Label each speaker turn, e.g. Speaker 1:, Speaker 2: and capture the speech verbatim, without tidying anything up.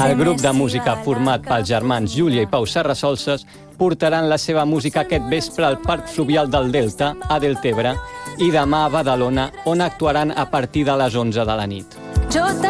Speaker 1: El grup de música format pels germans Júlia i Pau Serrasolses portaran la seva música aquest vespre al Parc Fluvial del Delta, a Deltebre, i demà a Badalona, on actuaran a partir de les onze de la nit.